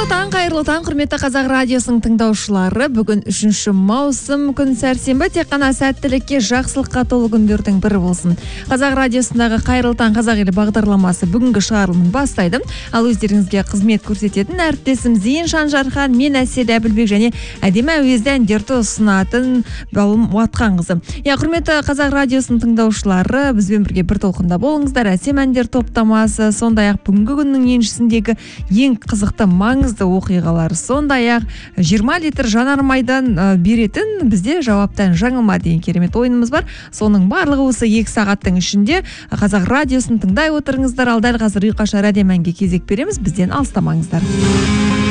Қайырлы таң, құрметті қазақ радиосының тыңдаушылары. Бүгін 3 маусым күн сәрсенбі, тек қана сәттілікке, жақсылыққа толы күндердің бірі болсын. Қазақ радиосындағы Қайырлы таң қазақ елі бағдарламасы бүгінгі шығарылымын бастайды. Ал өздеріңізге қызмет көрсететін әріптесім Зейін Шанжархан, мен Әсел Әбілбек және әдемі әуезді әндерді ұсынатын Балым Уатқанқызы. Құрметті қазақ радиосының тыңдаушылары, бізбен бірге бір толқында болыңыздар. Әсем әндер топтамасы, сондай-ақ бүгінгі күннің еншісіндегі ең қызықты маңызды оқиғалар, сондай-ақ 20 литр жанармайдан беретін бізде жауаптан жаңылма деген керемет ойынымыз бар. Соның барлығы осы 2 сағаттың ішінде қазақ радиосын тыңдай отырыңыздар. Ал дәл қазір ұйқаша әдемі әнге кезек береміз. Бізден алыстамаңыздар.